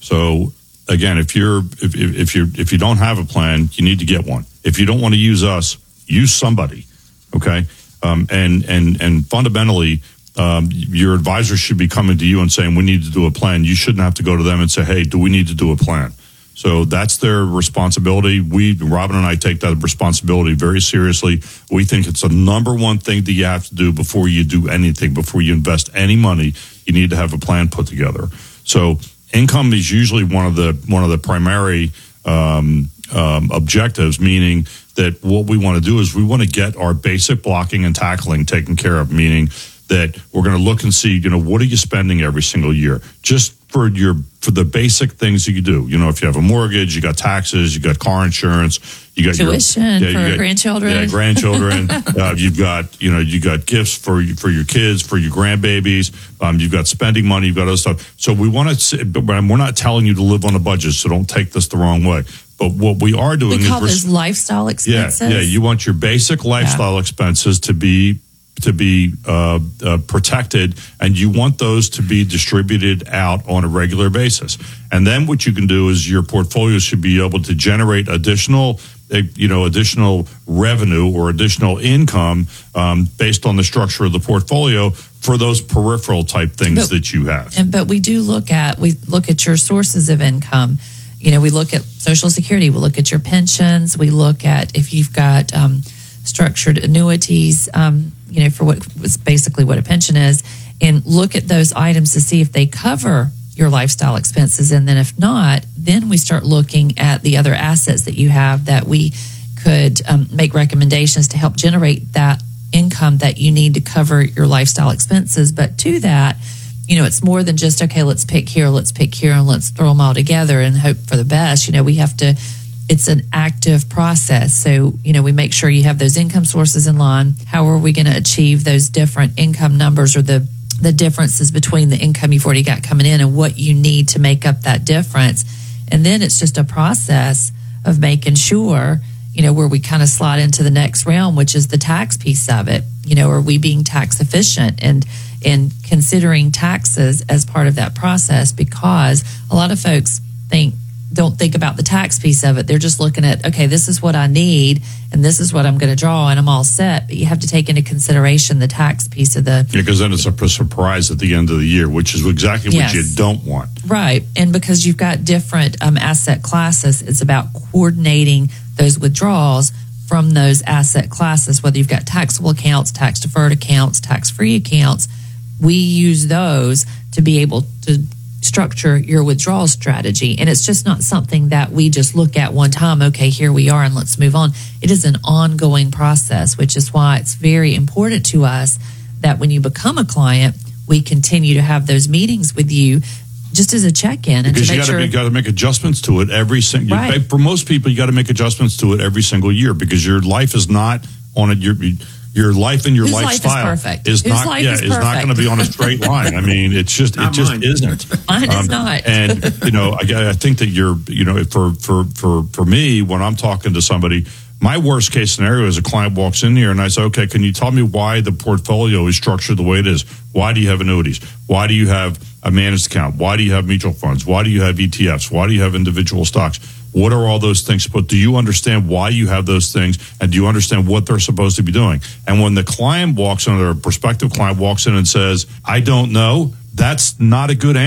T: So again, if you're, if, if you if you don't have a plan, you need to get one. If you don't want to use us, use somebody. Okay. Um, and, and, and fundamentally, Um, your advisor should be coming to you and saying, we need to do a plan. You shouldn't have to go to them and say, hey, do we need to do a plan? So that's their responsibility. We, Robin and I, take that responsibility very seriously. We think it's the number one thing that you have to do before you do anything, before you invest any money. You need to have a plan put together. So income is usually one of the one of the primary um, um, objectives, meaning that what we want to do is we want to get our basic blocking and tackling taken care of, meaning that we're going to look and see, you know, what are you spending every single year? Just for your, for the basic things that you do. You know, if you have a mortgage, you got taxes, you got car insurance, you got
X: tuition
T: your, yeah,
X: for
T: you got,
X: grandchildren.
T: Yeah, grandchildren. uh, you've got, you know, you got gifts for for your kids, for your grandbabies. Um, you've got spending money, you've got other stuff. So we want to, but we're not telling you to live on a budget, so don't take this the wrong way. But what we are doing
X: we
T: is
X: call
T: we're,
X: those lifestyle expenses.
T: Yeah, yeah. You want your basic lifestyle yeah. expenses to be to be uh, uh, protected, and you want those to be distributed out on a regular basis. And then what you can do is your portfolio should be able to generate additional, uh, you know, additional revenue or additional income um, based on the structure of the portfolio for those peripheral type things but, that you have.
X: And but we do look at we look at your sources of income. You know, we look at Social Security, we look at your pensions, we look at if you've got um, structured annuities. Um, you know, for what was basically what a pension is, and look at those items to see if they cover your lifestyle expenses. And then if not, then we start looking at the other assets that you have that we could um, make recommendations to help generate that income that you need to cover your lifestyle expenses. But to that, you know, it's more than just, okay, let's pick here, let's pick here, and let's throw them all together and hope for the best. You know, we have to, it's an active process. So, you know, we make sure you have those income sources in line. How are we going to achieve those different income numbers, or the, the differences between the income you've already got coming in and what you need to make up that difference? And then it's just a process of making sure, you know, where we kind of slide into the next realm, which is the tax piece of it. You know, are we being tax efficient and, and considering taxes as part of that process? Because a lot of folks think, don't think about the tax piece of it. They're just looking at, okay, this is what I need and this is what I'm going to draw and I'm all set. But you have to take into consideration the tax piece of the...
T: Yeah, because then it's a surprise at the end of the year, which is exactly yes. what you don't want.
X: Right. And because you've got different um, asset classes, it's about coordinating those withdrawals from those asset classes, whether you've got taxable accounts, tax deferred accounts, tax-free accounts. We use those to be able to structure your withdrawal strategy. And it's just not something that we just look at one time, okay, here we are and let's move on. It is an ongoing process, which is why it's very important to us that when you become a client, we continue to have those meetings with you just as a check-in. And
T: because
X: to
T: you
X: make
T: got
X: sure,
T: you got to make adjustments to it every single.
X: Right.
T: For most people, you got to make adjustments to it every single year because your life is not on it. Your your life and your
X: Whose
T: lifestyle
X: life is, perfect?
T: is
X: Whose
T: not.
X: life
T: Yeah,
X: is,
T: is not going to be on a straight line. I mean, it's just it just
W: mine.
T: isn't.
X: Mine
T: um,
X: is not.
T: And you know, I, I think that you're. You know, for for for for me, when I'm talking to somebody. My worst case scenario is a client walks in here and I say, okay, can you tell me why the portfolio is structured the way it is? Why do you have annuities? Why do you have a managed account? Why do you have mutual funds? Why do you have E T Fs? Why do you have individual stocks? What are all those things? But do you understand why you have those things? And do you understand what they're supposed to be doing? And when the client walks in, or a prospective client walks in and says, I don't know, that's not a good answer.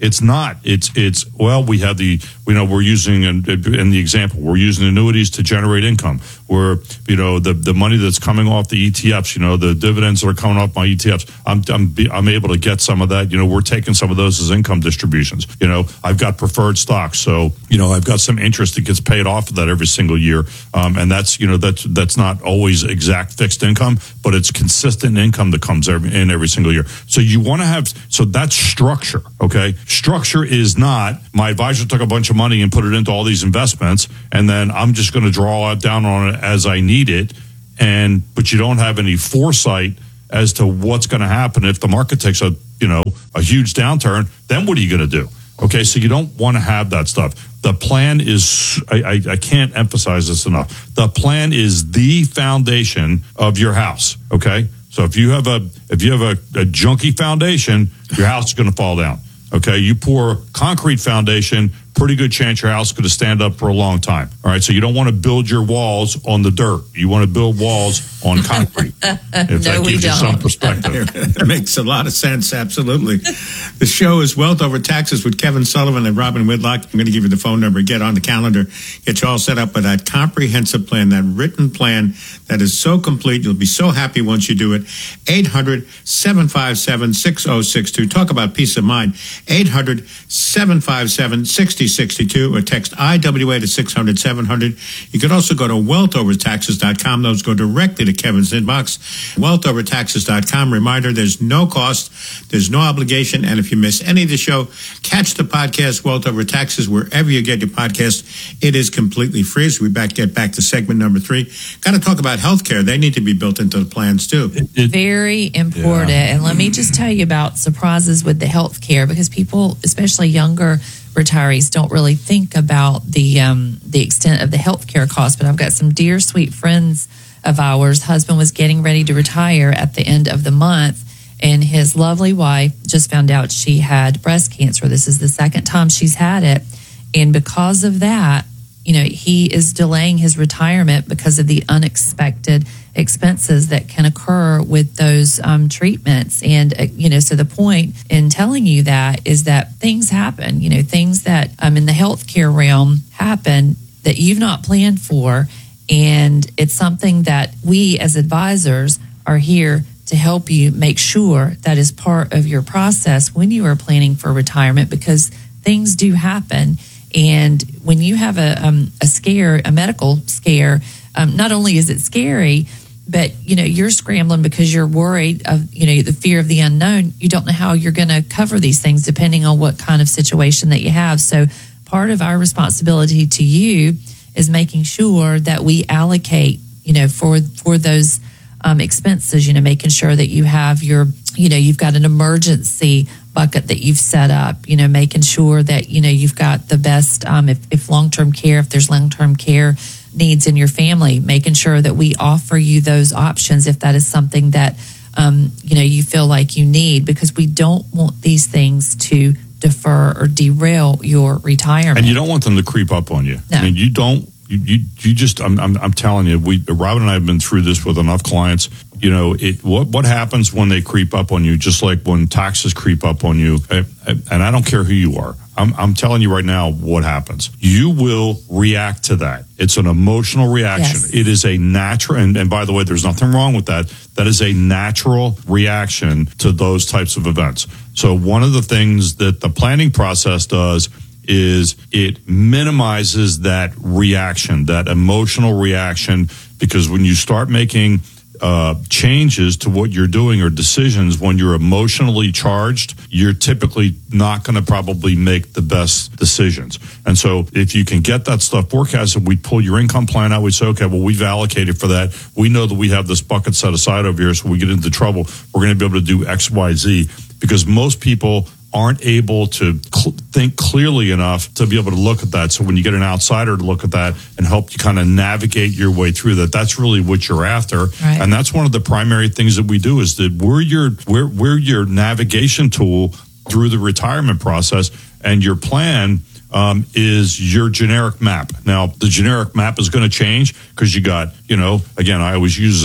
T: It's not. It's it's well, we have the you know we're using in, in the example we're using annuities to generate income. We're you know the the money that's coming off the E T Fs. You know the dividends that are coming off my E T Fs. I'm I'm I'm able to get some of that. You know we're taking some of those as income distributions. You know I've got preferred stocks, so you know I've got some interest that gets paid off of that every single year, um, and that's you know that's that's not always exact fixed income, but it's consistent income that comes every, in every single year. So you want to have so that's structure. Okay. Structure is not my advisor took a bunch of money and put it into all these investments, and then I'm just going to draw it down on it as I need it. And but you don't have any foresight as to what's going to happen if the market takes a you know a huge downturn. Then what are you going to do? Okay, so you don't want to have that stuff. The plan is I, I, I can't emphasize this enough. The plan is the foundation of your house. Okay, so if you have a if you have a, a junky foundation, your house is going to fall down. Okay, you pour concrete foundation, pretty good chance your house is going to stand up for a long time. All right, so you don't want to build your walls on the dirt. You want to build walls on concrete. If
X: no,
T: that gives you some perspective.
W: That makes a lot of sense, absolutely. The show is Wealth Over Taxes with Kevin Sullivan and Robin Whitlock. I'm going to give you the phone number, get on the calendar, get you all set up with that comprehensive plan, that written plan that is so complete. You'll be so happy once you do it. eight hundred, seven five seven, six oh six two. Talk about peace of mind. eight hundred, seven five seven, six oh six two or text I W A to six hundred, seven hundred. You can also go to wealth over taxes dot com. Those go directly to Kevin's inbox. wealth over taxes dot com. Reminder, there's no cost, there's no obligation, and if you miss any of the show, catch the podcast, Wealth Over Taxes, wherever you get your podcast. It is completely free. So we back get back to segment number three. Got to talk about healthcare. They need to be built into the plans, too.
X: Very important. Yeah. And let me just tell you about surprises with the healthcare, because people, especially younger retirees, don't really think about the um, the extent of the healthcare cost. But I've got some dear, sweet friends of ours. Husband was getting ready to retire at the end of the month, and his lovely wife just found out she had breast cancer. This is the second time she's had it. And because of that, you know, he is delaying his retirement because of the unexpected expenses that can occur with those um, treatments. And, uh, you know, so the point in telling you that is that things happen, you know, things that um, in the healthcare realm happen that you've not planned for. And it's something that we as advisors are here to help you make sure that is part of your process when you are planning for retirement, because things do happen. And when you have a um, a scare, a medical scare, um, not only is it scary, but you know you're scrambling because you're worried of you know the fear of the unknown. You don't know how you're going to cover these things depending on what kind of situation that you have. So part of our responsibility to you is making sure that we allocate, you know, for for those um, expenses. You know, making sure that you have your, you know, you've got an emergency bucket that you've set up, you know, making sure that, you know, you've got the best, um, if, if long-term care, if there's long-term care needs in your family, making sure that we offer you those options if that is something that, um, you know, you feel like you need, because we don't want these things to defer or derail your retirement.
T: And you don't want them to creep up on you.
X: No.
T: I mean, you don't, you, you, you just, I'm, I'm, I'm telling you, we, Robin and I have been through this with enough clients. You know, it, what, what happens when they creep up on you, just like when taxes creep up on you, and I don't care who you are. I'm, I'm telling you right now what happens. You will react to that. It's an emotional reaction. Yes. It is a natural, and, and by the way, there's nothing wrong with that. That is a natural reaction to those types of events. So one of the things that the planning process does is it minimizes that reaction, that emotional reaction, because when you start making uh, changes to what you're doing or decisions when you're emotionally charged, you're typically not going to probably make the best decisions. And so if you can get that stuff forecasted, we pull your income plan out. We say, okay, well, we've allocated for that. We know that we have this bucket set aside over here. So we get into trouble, we're going to be able to do X, Y, Z, because most people aren't able to cl- think clearly enough to be able to look at that. So when you get an outsider to look at that and help you kind of navigate your way through that, that's really what you're after.
X: Right.
T: And that's one of the primary things that we do, is that we're your we're we're your navigation tool through the retirement process, and your plan um, is your generic map. Now, the generic map is going to change because you got, you know, again, I always use a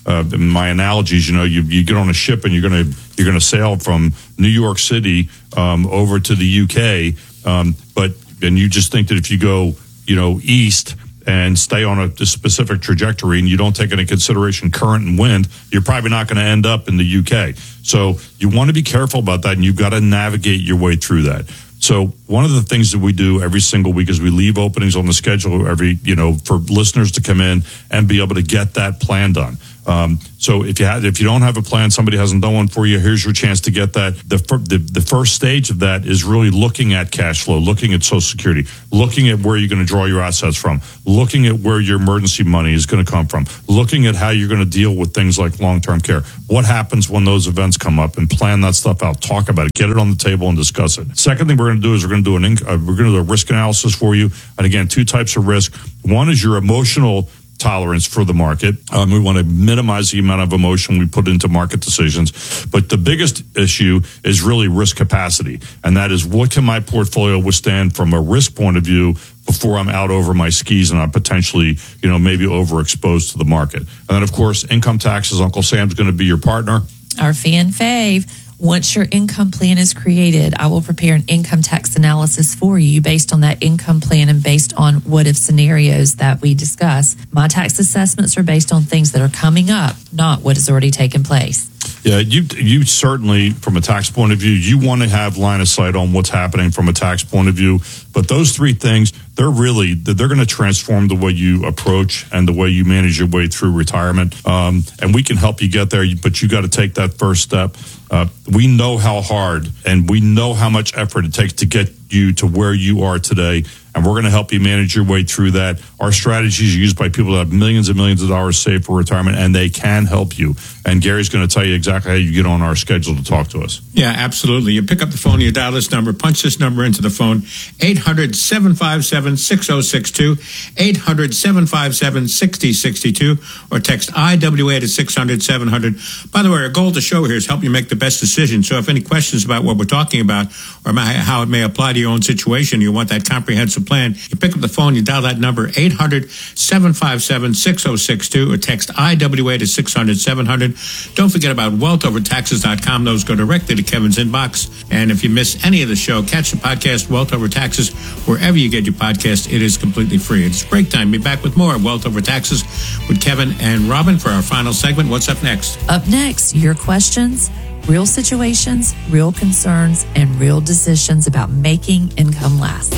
T: uh, my analogies, you know, you, you get on a ship and you're going to you're going to sail from New York City um, over to the U K, um, but and you just think that if you go, you know, east and stay on a, a specific trajectory and you don't take into consideration current and wind, you're probably not going to end up in the U K. So you want to be careful about that, and you've got to navigate your way through that. So one of the things that we do every single week is we leave openings on the schedule every, you know, for listeners to come in and be able to get that plan done. Um, so if you have, if you don't have a plan, somebody hasn't done one for you, here's your chance to get that. The, the the first stage of that is really looking at cash flow, looking at Social Security, looking at where you're going to draw your assets from, looking at where your emergency money is going to come from, looking at how you're going to deal with things like long-term care. What happens when those events come up, and plan that stuff out. Talk about it, get it on the table, and discuss it. Second thing we're going to do is we're going to do an inc- uh, we're going to do a risk analysis for you. And again, two types of risk. One is your emotional tolerance for the market. Um, we want to minimize the amount of emotion we put into market decisions. But the biggest issue is really risk capacity. And that is, what can my portfolio withstand from a risk point of view before I'm out over my skis and I'm potentially, you know, maybe overexposed to the market. And then, of course, income taxes. Uncle Sam's going to be your partner.
X: Our fan fave. Once your income plan is created, I will prepare an income tax analysis for you based on that income plan and based on what if scenarios that we discuss. My tax assessments are based on things that are coming up, not what has already taken place.
T: Yeah, you you certainly, from a tax point of view, you want to have line of sight on what's happening from a tax point of view. But those three things, they're really, they're going to transform the way you approach and the way you manage your way through retirement. Um, and we can help you get there, but you got to take that first step. Uh, we know how hard and we know how much effort it takes to get you to where you are today. And we're going to help you manage your way through that. Our strategies are used by people that have millions and millions of dollars saved for retirement, and they can help you. And Gary's going to tell you exactly how you get on our schedule to talk to us.
W: Yeah, absolutely. You pick up the phone, you dial this number, punch this number into the phone, eight hundred, seven five seven, six oh six two, eight hundred, seven five seven, six oh six two, or text I W A to six hundred, seven hundred. By the way, our goal of the show here is help you make the best decision. So if any questions about what we're talking about or how it may apply to your own situation, you want that comprehensive plan, you pick up the phone, you dial that number, eight hundred, seven five seven, six oh six two, or text I W A to six hundred, seven hundred. Don't forget about wealth over taxes dot com. Those go directly to Kevin's inbox. And if you miss any of the show, catch the podcast, Wealth Over Taxes, wherever you get your podcast. It is completely free. It's break time. Be back with more Wealth Over Taxes with Kevin and Robin for our final segment. What's up next?
X: Up next, your questions, real situations, real concerns, and real decisions about making income last.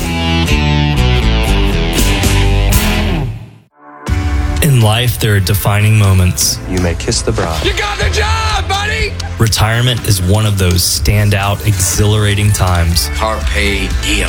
A: In life, there are defining moments.
B: You may kiss the bride.
C: You got the job, buddy!
A: Retirement is one of those standout, exhilarating times.
C: Carpe diem.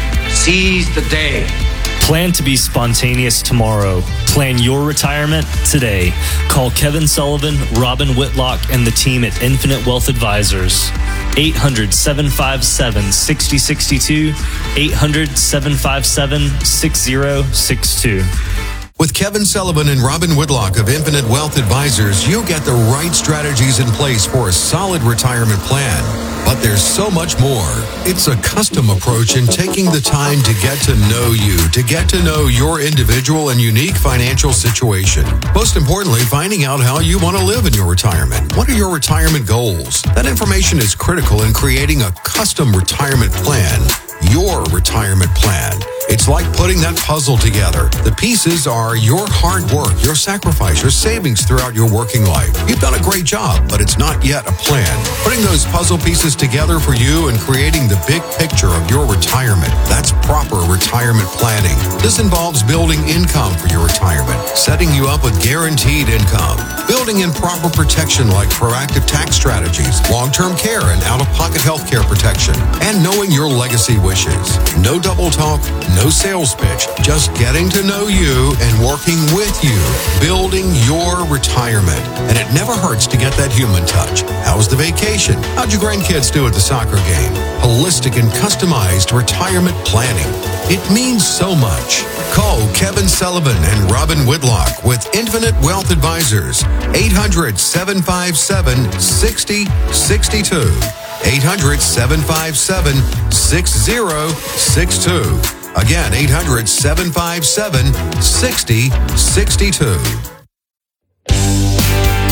C: Seize the day.
A: Plan to be spontaneous tomorrow. Plan your retirement today. Call Kevin Sullivan, Robin Whitlock, and the team at Infinite Wealth Advisors. eight hundred, seven five seven, six oh six two. eight hundred, seven five seven, six oh six two.
U: With Kevin Sullivan and Robin Whitlock of Infinite Wealth Advisors, you'll get the right strategies in place for a solid retirement plan. But there's so much more. It's a custom approach in taking the time to get to know you, to get to know your individual and unique financial situation. Most importantly, finding out how you want to live in your retirement. What are your retirement goals? That information is critical in creating a custom retirement plan. Your retirement plan. It's like putting that puzzle together. The pieces are your hard work, your sacrifice, your savings throughout your working life. You've done a great job, but it's not yet a plan. Putting those puzzle pieces together for you and creating the big picture of your retirement. That's proper retirement planning. This involves building income for your retirement, setting you up with guaranteed income, building in proper protection like proactive tax strategies, long-term care and out-of-pocket health care protection, and knowing your legacy wishes. No double talk, no sales pitch, just getting to know you and working with you, building your retirement. And it never hurts to get that human touch. How was the vacation? How'd your grandkids do at the soccer game? Holistic and customized retirement planning. It means so much. Call Kevin Sullivan and Robin Whitlock with Infinite Wealth Advisors. eight hundred, seven five seven, six oh six two. eight hundred, seven five seven, six oh six two. Again, eight hundred, seven five seven, six oh six two.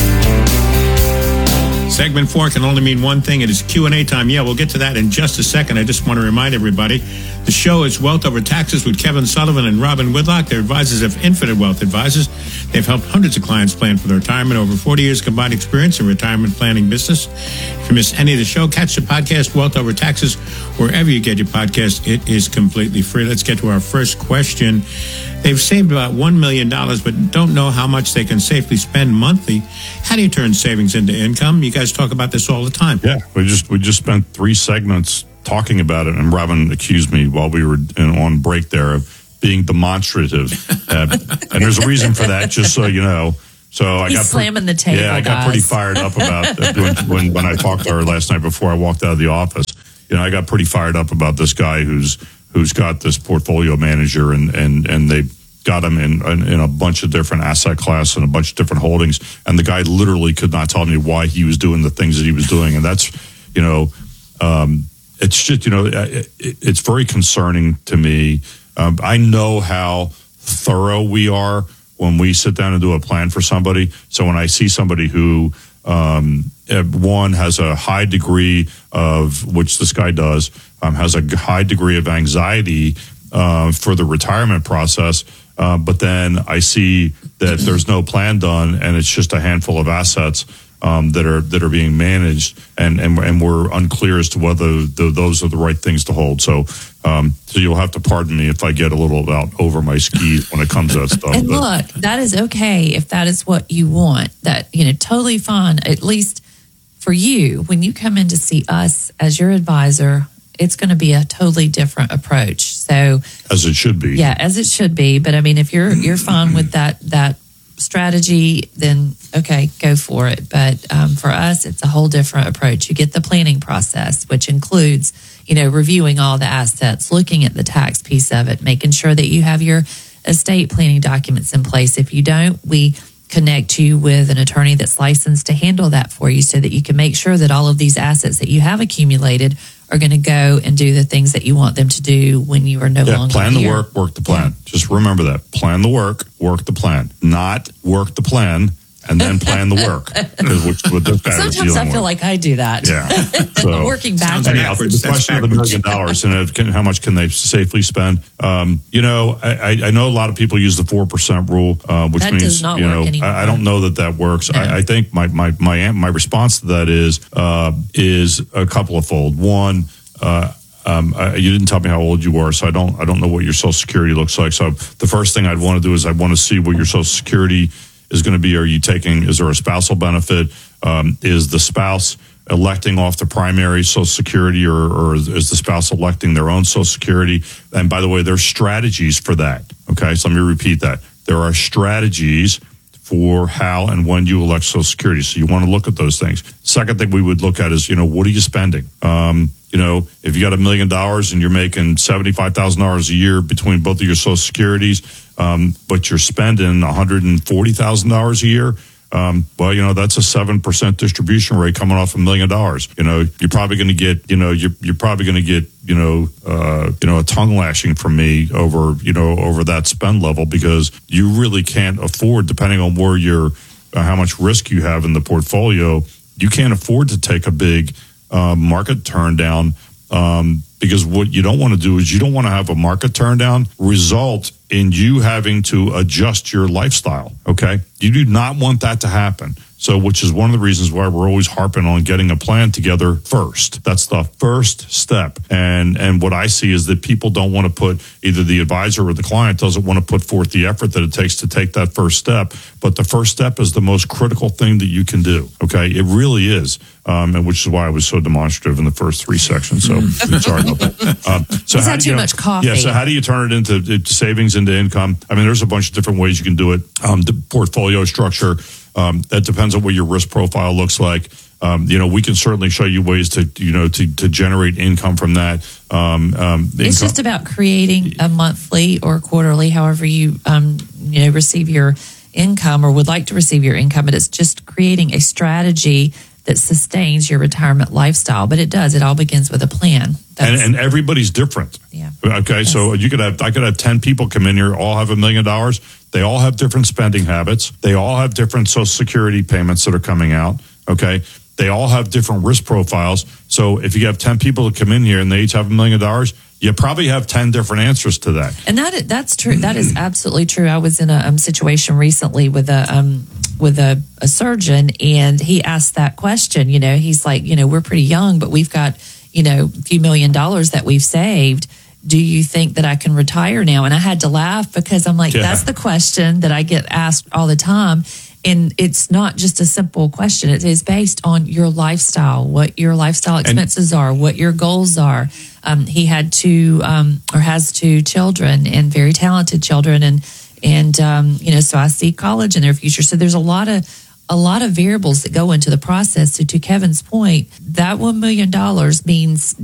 W: Segment four can only mean one thing. It is Q and A time. Yeah, we'll get to that in just a second. I just want to remind everybody, the show is Wealth Over Taxes with Kevin Sullivan and Robin Whitlock. They're advisors of Infinite Wealth Advisors. They've helped hundreds of clients plan for their retirement. Over forty years combined experience in retirement planning business. If you miss any of the show, catch the podcast Wealth Over Taxes wherever you get your podcast. It is completely free. Let's get to our first question. They've saved about one million dollars, but don't know how much they can safely spend monthly. How do you turn savings into income? You guys talk about this all the time.
T: Yeah, we just we just spent three segments talking about it, and Robin accused me while we were in, on break there of being demonstrative. uh, and there's a reason for that, just so you know. So I
X: He's
T: got
X: slamming the table.
T: Yeah, I got
X: guys.
T: pretty fired up about uh, when, when when I talked to her last night before I walked out of the office. You know, I got pretty fired up about this guy who's who's got this portfolio manager, and and and they got him in, in in a bunch of different asset class and a bunch of different holdings, and the guy literally could not tell me why he was doing the things that he was doing, and that's, you know, um, it's just, you know, it, it's very concerning to me. Um, I know how thorough we are when we sit down and do a plan for somebody. So when I see somebody who, um, one, has a high degree of, which this guy does, um, has a high degree of anxiety uh, for the retirement process, uh, but then I see that there's no plan done and it's just a handful of assets um, that are that are being managed, and and, and we're unclear as to whether the, those are the right things to hold. So, um, so you'll have to pardon me if I get a little out over my skis when it comes to that stuff.
X: And
T: but.
X: look, that is okay if that is what you want. That, you know, totally fine. At least for you, when you come in to see us as your advisor, it's going to be a totally different approach. So,
T: as it should be,
X: yeah, as it should be. But I mean, if you're you're fine with that that strategy, then okay, go for it. But um, for us, it's a whole different approach. You get the planning process, which includes, you know, reviewing all the assets, looking at the tax piece of it, making sure that you have your estate planning documents in place. If you don't, we connect you with an attorney that's licensed to handle that for you, so that you can make sure that all of these assets that you have accumulated are going to go and do the things that you want them to do when you are no
T: yeah,
X: longer
T: plan
X: here.
T: the work, work the plan. Just remember that. Plan the work, work the plan. Not work the plan and then plan the work. Which, what this guy was
X: Sometimes I
T: dealing
X: feel
T: with.
X: like I do that.
T: Yeah. So,
X: working backwards.
T: anyhow, the question of the million dollars and it can, how much can they safely spend? Um, you know, I, I know a lot of people use the four percent rule, uh, which
X: That
T: means,
X: does not
T: you know,
X: work anymore.
T: I, I don't know that that works.
X: No.
T: I, I think my, my, my, my response to that is, uh, is a couple of fold. One, uh, Um, I, you didn't tell me how old you were, so I don't. I don't know what your Social Security looks like. So the first thing I'd want to do is I want to see what your Social Security is going to be. Are you taking? Is there a spousal benefit? Um, is the spouse electing off the primary Social Security, or, or is the spouse electing their own Social Security? And by the way, there's strategies for that. Okay, so let me repeat that. There are strategies for how and when you elect Social Security. So you want to look at those things. Second thing we would look at is, you know, what are you spending? Um, you know, if you got a million dollars and you're making seventy-five thousand dollars a year between both of your Social Securities, um, but you're spending one hundred forty thousand dollars a year, um, well, you know, that's a seven percent distribution rate coming off a million dollars. You know, you're probably going to get, you know, you're, you're probably going to get, you know, uh, you know, a tongue lashing from me over, you know, over that spend level, because you really can't afford, depending on where you're, uh, how much risk you have in the portfolio, you can't afford to take a big uh, market turn down, um, because what you don't want to do is you don't want to have a market turn down result in you having to adjust your lifestyle. Okay. You do not want that to happen. So, which is one of the reasons why we're always harping on getting a plan together first. That's the first step. And and what I see is that people don't want to put, either the advisor or the client doesn't want to put forth the effort that it takes to take that first step. But the first step is the most critical thing that you can do. Okay, it really is. Um, and which is why I was so demonstrative in the first three sections. So sorry about that. Um, so
X: He's
T: how
X: had
T: do
X: too
T: you know,
X: much coffee.
T: Yeah. So how do you turn it into, into savings, into income? I mean, there's a bunch of different ways you can do it. Um, the portfolio structure. Um, that depends on what your risk profile looks like. Um, you know, we can certainly show you ways to, you know, to, to generate income from that. Um, um,
X: It's
T: income.
X: just about creating a monthly or quarterly, however you, um, you know, receive your income or would like to receive your income. But it's just creating a strategy that sustains your retirement lifestyle. But it does. It all begins with a plan.
T: And, and everybody's different.
X: Yeah.
T: Okay. Yes. So you could have, I could have ten people come in here, all have a million dollars. They all have different spending habits. They all have different Social Security payments that are coming out. Okay. They all have different risk profiles. So if you have ten people to come in here and they each have a million dollars, you probably have ten different answers to that.
X: And that that's true. That is absolutely true. I was in a um, situation recently with a um, with a, a surgeon, and he asked that question. You know, he's like, you know, we're pretty young, but we've got, you know, a few million dollars that we've saved. Do you think that I can retire now? And I had to laugh because I'm like, yeah. That's the question that I get asked all the time. And it's not just a simple question. It is based on your lifestyle, what your lifestyle expenses and, are, what your goals are. Um, he had two um, or has two children, and very talented children. And, and um, you know, so I see college in their future. So there's a lot of a lot of variables that go into the process. So to Kevin's point, that one million dollars means